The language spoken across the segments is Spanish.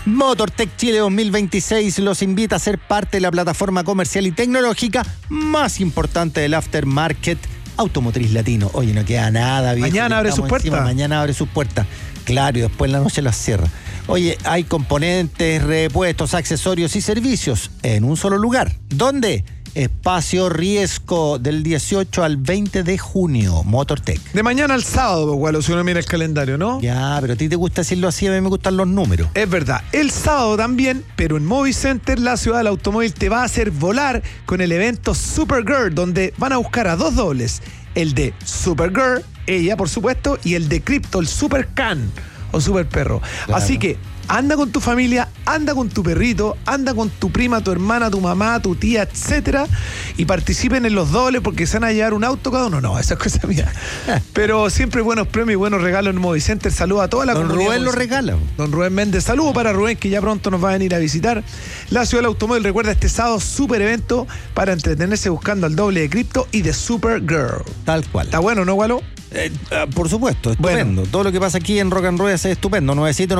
MotorTech Chile 2026 los invita a ser parte de la plataforma comercial y tecnológica más importante del aftermarket automotriz latino. Oye, no queda nada, viejo. Mañana abre sus puertas. Mañana abre sus puertas. Claro, y después en la noche las cierra. Oye, hay componentes, repuestos, accesorios y servicios en un solo lugar. ¿Dónde? Espacio Riesco, del 18 al 20 de junio, MotorTech. De mañana al sábado, igual, si uno mira el calendario, ¿no? Ya, pero a ti te gusta decirlo así, a mí me gustan los números. Es verdad, el sábado también, pero en Movicenter, la ciudad del automóvil te va a hacer volar con el evento Supergirl, donde van a buscar a dos dobles, el de Supergirl, ella por supuesto, y el de Crypto, el Super Can o Super Perro. Claro. Así que anda con tu familia, anda con tu perrito, anda con tu prima, tu hermana, tu mamá, tu tía, etcétera, y participen en los dobles porque se van a llevar un auto cada uno. No, esa es cosa mía. Pero siempre buenos premios y buenos regalos en Movicenter. Saludos a toda la comunidad. Don Rubén lo regala. Don Rubén Méndez. Saludos para Rubén, que ya pronto nos va a venir a visitar. La ciudad del automóvil recuerda este sábado súper evento para entretenerse buscando al doble de Crypto y de Supergirl. Tal cual. ¿Está bueno, no, Gualo? Por supuesto, estupendo. Bueno. Todo lo que pasa aquí en Rock and Roll es estupendo.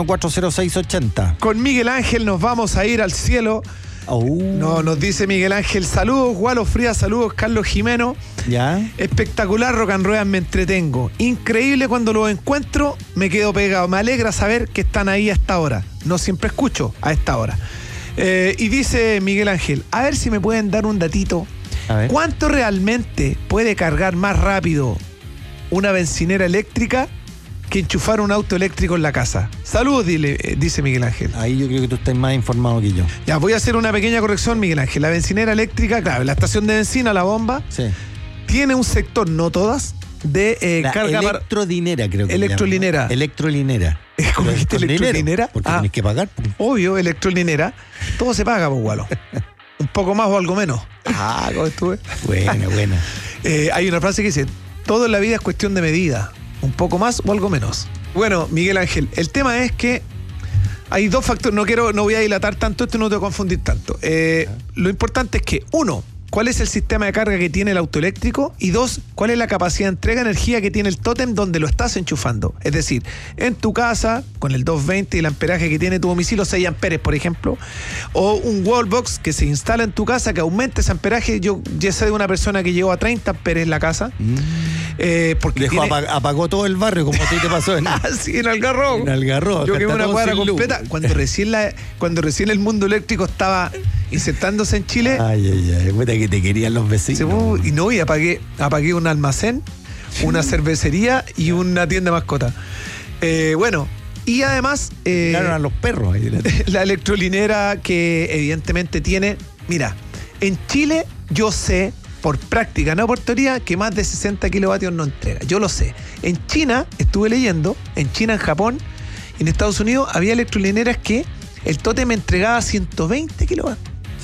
971-406-80. Con Miguel Ángel nos vamos a ir al cielo. No, nos dice Miguel Ángel, saludos, Gualo Frías, saludos, Carlos Jimeno. Ya. Espectacular, Rock and Roll, me entretengo. Increíble cuando los encuentro, me quedo pegado. Me alegra saber que están ahí a esta hora. No siempre escucho a esta hora. Y dice Miguel Ángel, a ver si me pueden dar un datito. ¿Cuánto realmente puede cargar más rápido una bencinera eléctrica que enchufar un auto eléctrico en la casa? Saludos, dice Miguel Ángel. Ahí yo creo que tú estás más informado que yo. Ya, voy a hacer una pequeña corrección, Miguel Ángel. La bencinera eléctrica, claro, la estación de benzina, la bomba, sí, tiene un sector, no todas, de carga electrodinera, creo que electrolinera. Electrolinera. ¿Cómo dijiste electrolinera? Porque tienes que pagar. Obvio, electrolinera. Todo se paga, pues, Gualo. Un poco más o algo menos. ¿Cómo estuve? Buena. Hay una frase que dice, todo en la vida es cuestión de medida, un poco más o algo menos. Bueno, Miguel Ángel, el tema es que hay dos factores, no voy a dilatar tanto esto, no te voy a confundir tanto. Lo importante es que, uno, ¿cuál es el sistema de carga que tiene el auto eléctrico? Y dos, ¿cuál es la capacidad de entrega de energía que tiene el tótem donde lo estás enchufando? Es decir, en tu casa, con el 220 y el amperaje que tiene tu domicilio, 6 amperes, por ejemplo, o un wallbox que se instala en tu casa que aumente ese amperaje. Yo ya sé de una persona que llegó a 30 amperes en la casa. Porque apagó todo el barrio, como a ti te pasó sí, en Algarrobo. Yo quemé una cuadra completa. Cuando recién el mundo eléctrico estaba insertándose en Chile. Puta que te querían los vecinos. Y apagué un almacén, una cervecería y una tienda de mascota. Y además llegaron a los perros ahí. La electrolinera que evidentemente tiene. Mira, en Chile yo sé, por práctica, no por teoría, que más de 60 kilovatios no entrega. Yo lo sé. En China, estuve leyendo, en Japón, en Estados Unidos, había electrolineras que el tótem entregaba 120 kilovatios.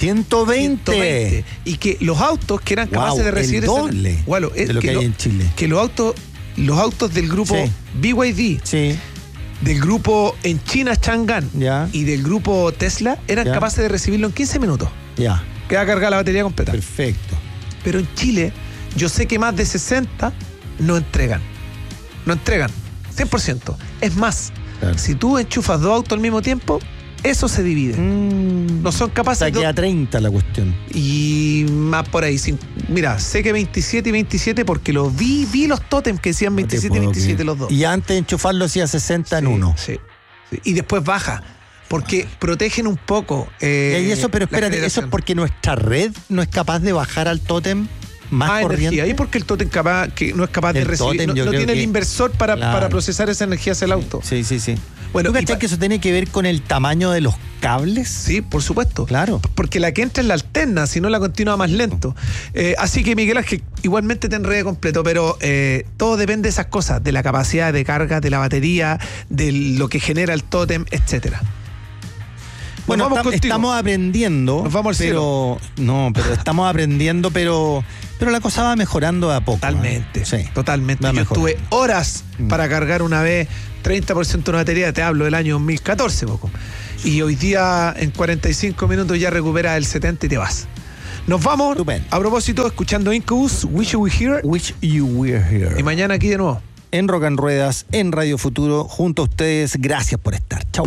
120. Y que los autos que eran capaces de recibir el doble de lo que hay en Chile. Que los autos del grupo BYD, del grupo en China Chang'an y del grupo Tesla eran capaces de recibirlo en 15 minutos. Queda cargada la batería completa. Perfecto. Pero en Chile, yo sé que más de 60 no entregan. No entregan. 100%. Es más, si tú enchufas dos autos al mismo tiempo, eso se divide. No son capaces de... queda 30 la cuestión. Y más por ahí. Mira, sé que 27 y 27 porque lo vi los tótems que decían 27 y 27 los dos. Y antes de enchufarlo hacía 60 en uno. Sí. Y después baja. Porque protegen un poco. Y eso, pero espérate, ¿eso es porque nuestra red no es capaz de bajar al tótem más corriente? Ahí porque el tótem no es capaz de recibir. No tiene el inversor para procesar esa energía hacia el auto. Sí. Bueno, ¿tú cachás que eso tiene que ver con el tamaño de los cables? Sí, por supuesto. Claro. Porque la que entra es la alterna, si no la continúa más lento. Así que, Miguel Ángel, igualmente te enredé completo, pero todo depende de esas cosas, de la capacidad de carga, de la batería, de lo que genera el tótem, etcétera. Bueno, estamos aprendiendo. Nos vamos al cielo. Pero estamos aprendiendo, pero la cosa va mejorando de a poco. Totalmente. Totalmente. Yo estuve horas para cargar una vez 30% de una batería, te hablo del año 2014, poco. Y hoy día, en 45 minutos, ya recuperas el 70 y te vas. Nos vamos. Estupendo. A propósito, escuchando Incubus, Wish You Were Here. Y mañana aquí de nuevo. En Rock and Ruedas, en Radio Futuro, junto a ustedes. Gracias por estar. Chau.